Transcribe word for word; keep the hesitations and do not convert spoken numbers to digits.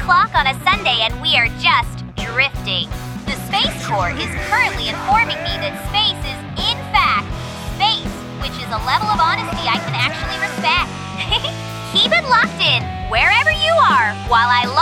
o'clock on a Sunday and we are just drifting. The Space Corps is currently informing me that space is, in fact, space, which is a level of honesty I can actually respect. Keep it locked in, wherever you are, while I